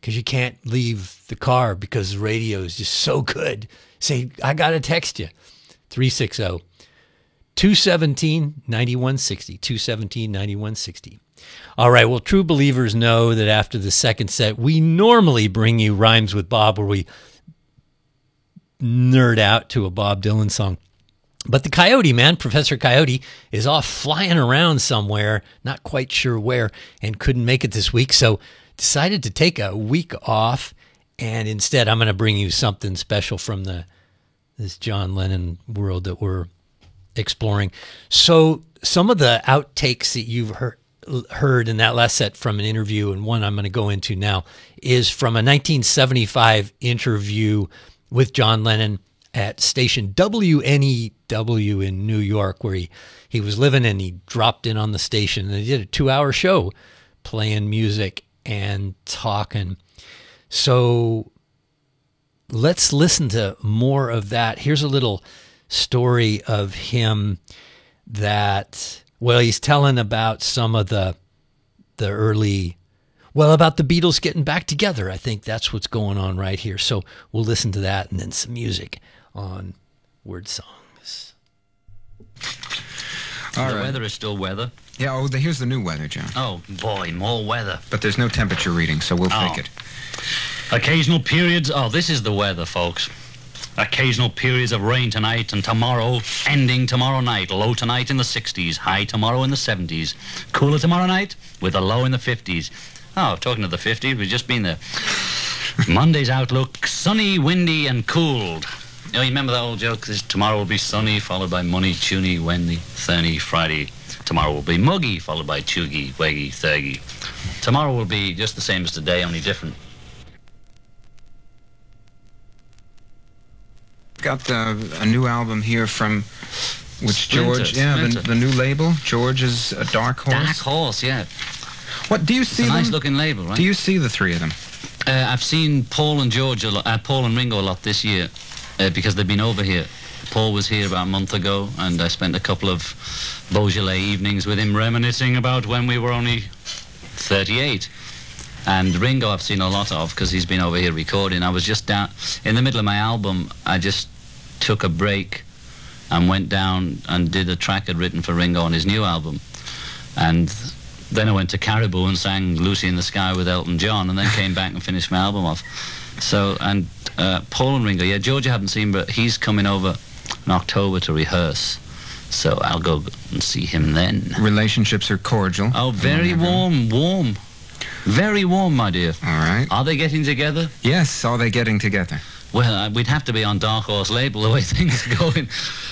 because you can't leave the car because the radio is just so good. Say, I got to text you. 360 217 9160. 217 9160. All right. Well, true believers know that after the second set, we normally bring you Rhymes with Bob, where we nerd out to a Bob Dylan song. But the Coyote, man, Professor Coyote, is off flying around somewhere, not quite sure where, and couldn't make it this week. So decided to take a week off, and instead I'm going to bring you something special from this John Lennon world that we're exploring. So some of the outtakes that you've heard in that last set from an interview, and one I'm going to go into now, is from a 1975 interview with John Lennon at station WNEW in New York, where he was living, and he dropped in on the station, and they did a 2-hour show playing music and talking. So let's listen to more of that. Here's a little story of him that, well, he's telling about some of the early, well, about the Beatles getting back together. I think that's what's going on right here. So we'll listen to that and then some music on Word Songs. All right. The weather is still weather. Yeah, here's the new weather, John. Oh, boy, more weather. But there's no temperature reading, so we'll fake it. Occasional periods. Oh, this is the weather, folks. Occasional periods of rain tonight and tomorrow, ending tomorrow night. Low tonight in the 60s, high tomorrow in the 70s. Cooler tomorrow night with a low in the 50s. Oh, talking of the 50s, we've just been there. Monday's outlook, sunny, windy, and cooled. You know, you remember that old joke? Tomorrow will be sunny, followed by money, tuny, Wednesday, Thursday, Friday. Tomorrow will be muggy, followed by chuggy, weggy, thuggy. Tomorrow will be just the same as today, only different. Got a new album here from which George, Splinter. The new label. George is a Dark Horse. Dark Horse, yeah. What do you see? It's a them? nice looking label, right? Do you see the three of them? I've seen Paul and George a lot, Paul and Ringo a lot this year because they've been over here. Paul was here about a month ago, and I spent a couple of Beaujolais evenings with him reminiscing about when we were only 38. And Ringo I've seen a lot of because he's been over here recording. I was just down in the middle of my album. I just took a break and went down and did a track I'd written for Ringo on his new album. And then I went to Caribou and sang Lucy in the Sky with Elton John, and then came back and finished my album off. So, and Paul and Ringo, yeah, George I haven't seen, but he's coming over in October to rehearse. So I'll go and see him then. Relationships are cordial. Oh, very warm. Very warm, my dear. All right. Are they getting together? Yes, are they getting together? Well, we'd have to be on Dark Horse label the way things are going.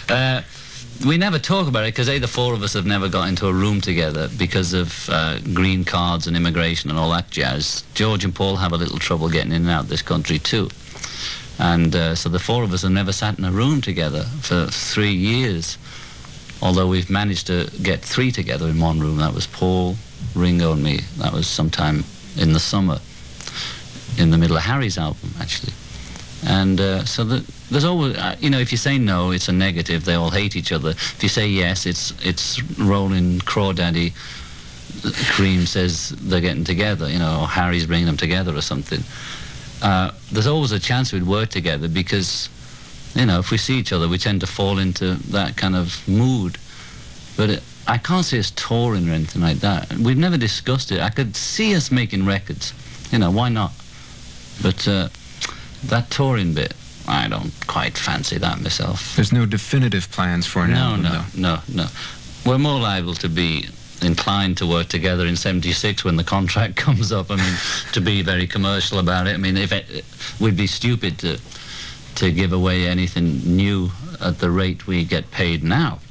We never talk about it because the four of us have never got into a room together because of green cards and immigration and all that jazz. George and Paul have a little trouble getting in and out of this country too. And so the four of us have never sat in a room together for 3 years. Although we've managed to get three together in one room. That was Paul, Ringo and me. That was sometime in the summer, in the middle of Harry's album, actually. And so there's always, if you say no, it's a negative. They all hate each other. If you say yes, it's rolling crawdaddy. Cream says they're getting together, or Harry's bringing them together or something. There's always a chance we'd work together because, if we see each other, we tend to fall into that kind of mood. But I can't see us touring or anything like that. We've never discussed it. I could see us making records. Why not? But that touring bit, I don't quite fancy that myself. There's no definitive plans for an album, though. No. We're more liable to be inclined to work together in 76 when the contract comes up. I mean, to be very commercial about it. I mean, we'd be stupid to give away anything new at the rate we get paid now.